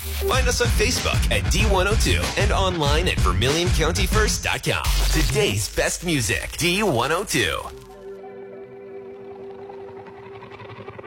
Find us on Facebook at D102 and online at VermilionCountyFirst.com. Today's best music, D102.